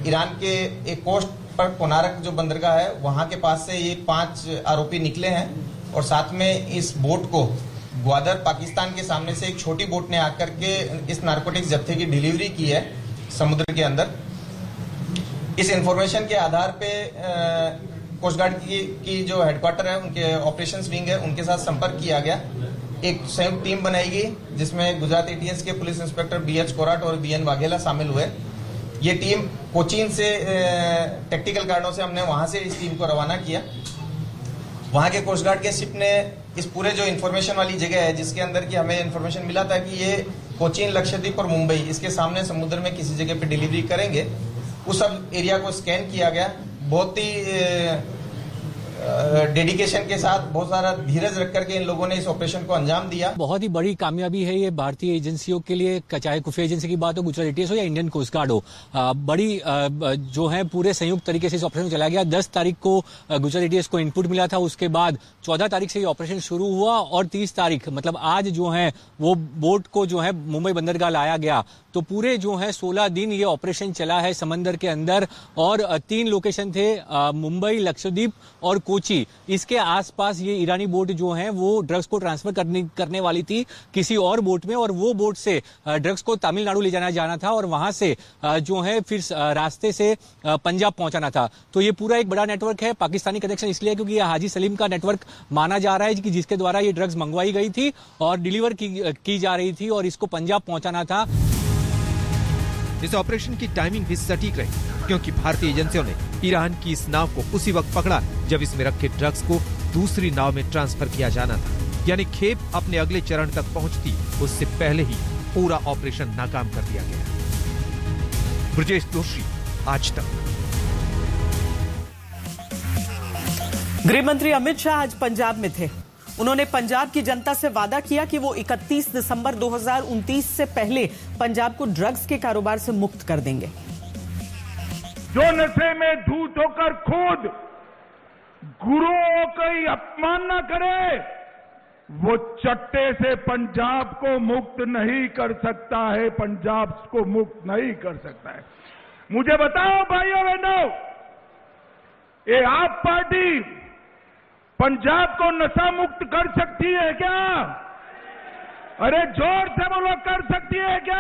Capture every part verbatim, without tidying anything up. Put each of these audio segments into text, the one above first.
Iran के एक coast पर कोनारक जो बंदरगाह है वहां के पास से ये पांच आरोपी निकले हैं और साथ में इस बोट को ग्वादर पाकिस्तान के सामने से एक छोटी बोट ने आकर के इस नारकोटिक्स जत्थे की डिलीवरी की है समुद्र के अंदर। इस इंफॉर्मेशन के आधार पे कोस्ट गार्ड की, की जो हेडक्वार्टर है उनके ऑपरेशंस विंग है उनके साथ संपर्क किया गया। एक संयुक्त टीम बनाई गई जिसमें गुजरात एटीएस के police inspector B H Korat और बी एन वाघेला शामिल हुए। ये टीम कोचीन से टेक्निकल कारणों से हमने वहां से इस टीम को रवाना किया। वहां के कोस्ट गार्ड के शिप ने इस पूरे जो इन्फॉर्मेशन वाली जगह है जिसके अंदर की हमें इन्फॉर्मेशन मिला था कि ये कोचीन, लक्षद्वीप और मुंबई इसके सामने समुद्र में किसी जगह पे डिलीवरी करेंगे, उस सब एरिया को स्कैन किया गया। बहुत ही डेडिकेशन के साथ, बहुत सारा धीरज रख करके इन लोगों ने इस ऑपरेशन को अंजाम दिया। बहुत ही बड़ी कामयाबी है ये भारतीय एजेंसियों के लिए, चाहे खुफिया एजेंसी की बात हो, गुजरात एटीएस हो या इंडियन कोस्ट गार्ड हो। आ, बड़ी आ, जो है पूरे संयुक्त तरीके से इस ऑपरेशन चलाया गया। दस तारीख को गुजरात एटीएस को इनपुट मिला था, उसके बाद चौदह तारीख से ये ऑपरेशन शुरू हुआ और तीस तारीख मतलब आज जो है वो बोट को जो है मुंबई बंदरगाह लाया गया। तो पूरे जो है सोलह दिन ये ऑपरेशन चला है समंदर के अंदर और तीन लोकेशन थे, मुंबई, लक्षद्वीप और कोची। इसके आसपास ये ईरानी बोट जो है वो ड्रग्स को ट्रांसफर करने करने वाली थी किसी और बोट में और वो बोट से ड्रग्स को तमिलनाडु ले जाना जाना था और वहां से जो है फिर रास्ते से पंजाब पहुंचाना था। तो ये पूरा एक बड़ा नेटवर्क है। पाकिस्तानी कनेक्शन इसलिए क्योंकि ये हाजी सलीम का नेटवर्क माना जा रहा है कि जिसके द्वारा ये ड्रग्स मंगवाई गई थी और डिलीवर की, की जा रही थी और इसको पंजाब पहुंचाना था। इस ऑपरेशन की टाइमिंग भी सटीक रही क्योंकि भारतीय एजेंसियों ने ईरान की इस नाव को उसी वक्त पकड़ा जब इसमें रखे ड्रग्स को दूसरी नाव में ट्रांसफर किया जाना था, यानी खेप अपने अगले चरण तक पहुंचती उससे पहले ही पूरा ऑपरेशन नाकाम कर दिया गया। ब्रजेश जोशी, आज तक। गृह मंत्री अमित शाह आज पंजाब में थे। उन्होंने पंजाब की जनता से वादा किया कि वो इकतीस दिसंबर दो हज़ार उनतीस से पहले पंजाब को ड्रग्स के कारोबार से मुक्त कर देंगे। जो नशे में धूत होकर खुद गुरुओं की अपमान न करे, वो चट्टे से पंजाब को मुक्त नहीं कर सकता है, पंजाब को मुक्त नहीं कर सकता है। मुझे बताओ भाइयों बहनों, ये आप पार्टी पंजाब को नशा मुक्त कर सकती है क्या? अरे जोर से बोलो, कर सकती है क्या?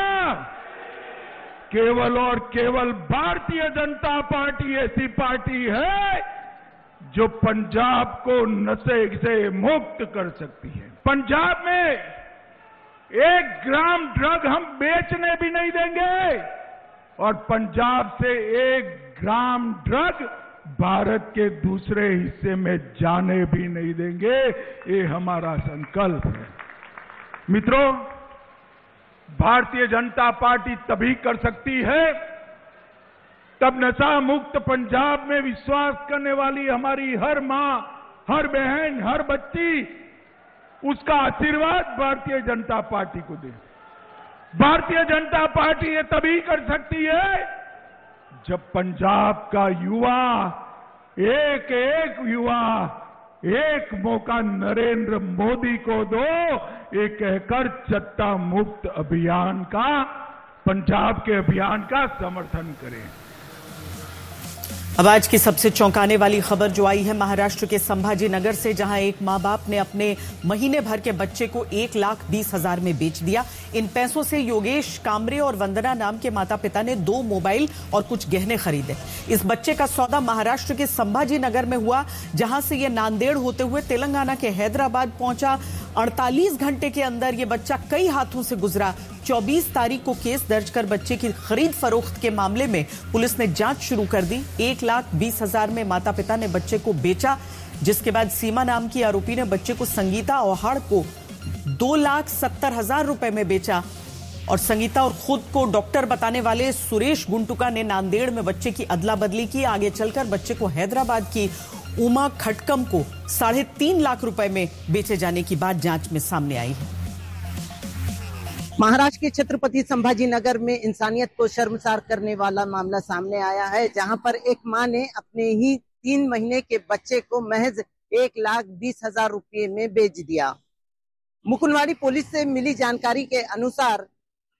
केवल और केवल भारतीय जनता पार्टी ऐसी पार्टी है जो पंजाब को नशे से मुक्त कर सकती है। पंजाब में एक ग्राम ड्रग हम बेचने भी नहीं देंगे और पंजाब से एक ग्राम ड्रग भारत के दूसरे हिस्से में जाने भी नहीं देंगे। ये हमारा संकल्प है। मित्रों, भारतीय जनता पार्टी तभी कर सकती है तब नशा मुक्त पंजाब में विश्वास करने वाली हमारी हर मां, हर बहन, हर बच्ची उसका आशीर्वाद भारतीय जनता पार्टी को दे। भारतीय जनता पार्टी ये तभी कर सकती है जब पंजाब का युवा, एक एक युवा एक मौका नरेंद्र मोदी को दो, ये कहकर चट्टा मुक्त अभियान का, पंजाब के अभियान का समर्थन करें। अब आज की सबसे चौंकाने वाली खबर जो आई है महाराष्ट्र के संभाजी नगर से, जहां एक मां बाप ने अपने महीने भर के बच्चे को एक लाख बीस हजार में बेच दिया। इन पैसों से योगेश कामरे और वंदना नाम के माता पिता ने दो मोबाइल और कुछ गहने खरीदे। इस बच्चे का सौदा महाराष्ट्र के संभाजी नगर में हुआ, जहां से यह नांदेड़ होते हुए तेलंगाना के हैदराबाद पहुंचा। अड़तालीस घंटे के अंदर यह बच्चा कई हाथों से गुजरा। चौबीस तारीख को केस दर्ज कर बच्चे की खरीद फरोख्त के मामले में पुलिस ने जांच शुरू कर दी। एक लाख बीस हजार में माता पिता ने बच्चे को बेचा, जिसके बाद सीमा नाम की आरोपी ने बच्चे को संगीता औहाड़ को दो लाख सत्तर हजार रुपए में बेचा और संगीता और खुद को डॉक्टर बताने वाले सुरेश गुंटुका ने नांदेड़ में बच्चे की अदला बदली की। आगे चलकर बच्चे को हैदराबाद की उमा खटकम को साढ़े तीन लाख रुपए में बेचे जाने की बात जांच में सामने आई है। महाराष्ट्र के छत्रपति संभाजी नगर में इंसानियत को शर्मसार करने वाला मामला सामने आया है, जहां पर एक मां ने अपने ही तीन महीने के बच्चे को महज एक लाख बीस हजार रुपये में बेच दिया। मुकुंदवाड़ी पुलिस से मिली जानकारी के अनुसार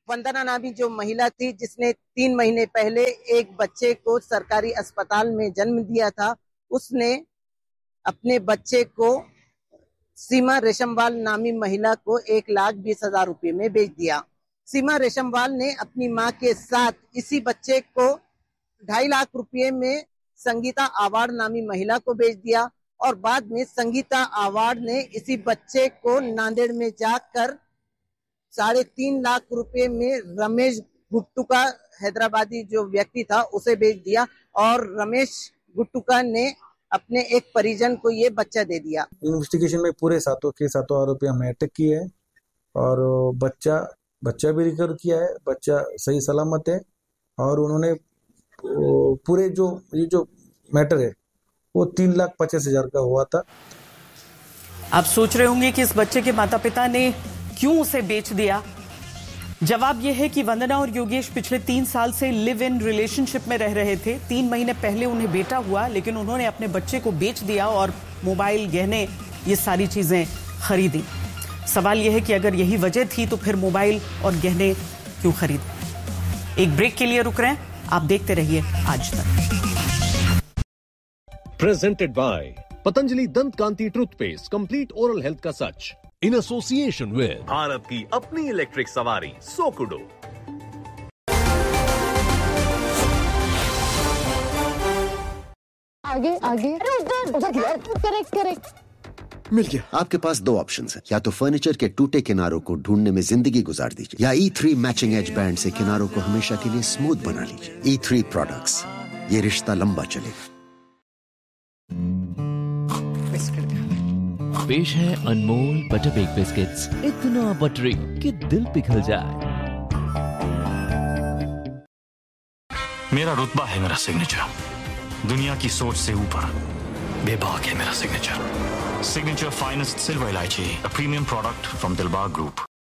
वंदना नामी जो महिला थी जिसने तीन महीने पहले एक बच्चे को सरकारी अस्पताल में जन्म दिया था, उसने अपने बच्चे को सीमा रेशमवाल नामी महिला को एक लाख बीस हजार रुपये में बेच दिया। सीमा रेशमवाल ने अपनी मां के साथ इसी बच्चे को ढाई लाख रुपये में संगीता आवाड़ नामी महिला को बेच दिया और बाद में संगीता आवाड़ ने इसी बच्चे को नांदेड़ में जाकर साढ़े तीन लाख रुपए में रमेश गुट्टुका हैदराबादी जो व्यक्ति था उसे बेच दिया और रमेश गुट्टुका ने अपने एक परिजन को ये बच्चा दे दिया। इन्वेस्टिगेशन में पूरे सातों के सातों आरोपी हमने अटक किए हैं और बच्चा बच्चा भी रिकवर किया है। बच्चा सही सलामत है और उन्होंने पूरे जो ये जो मैटर है वो तीन लाख पचास हजार का हुआ था। आप सोच रहे होंगे कि इस बच्चे के माता पिता ने क्यों उसे बेच दिया। जवाब यह है कि वंदना और योगेश पिछले तीन साल से लिव इन रिलेशनशिप में रह रहे थे। तीन महीने पहले उन्हें बेटा हुआ, लेकिन उन्होंने अपने बच्चे को बेच दिया और मोबाइल, गहने, ये सारी चीजें खरीदी। सवाल यह है कि अगर यही वजह थी तो फिर मोबाइल और गहने क्यों खरीदे। एक ब्रेक के लिए रुक रहे हैं, आप देखते रहिए आज तक। प्रेजेंटेड बाय पतंजलि दंत कांति टूथपेस्ट, कंप्लीट ओरल हेल्थ का सच, इन एसोसिएशन विद भारत की अपनी इलेक्ट्रिक सवारी सोकुडो। आगे आगे उधर उधर करेक्ट करेक्ट मिल गया। आपके पास दो ऑप्शंस हैं, या तो फर्नीचर के टूटे किनारों को ढूंढने में जिंदगी गुजार दीजिए या ई थ्री मैचिंग एज बैंड से किनारों को हमेशा के लिए स्मूथ बना लीजिए। ई थ्री प्रोडक्ट्स, ये रिश्ता लंबा चलेगा। पेश है अनमोल बटर बेक बिस्किट्स, इतना बटरी कि दिल पिघल जाए। मेरा रुतबा है मेरा सिग्नेचर, दुनिया की सोच से ऊपर बेबाक है मेरा सिग्नेचर। सिग्नेचर फाइनेस्ट सिल्वर इलायची, a premium product from Dilbag group.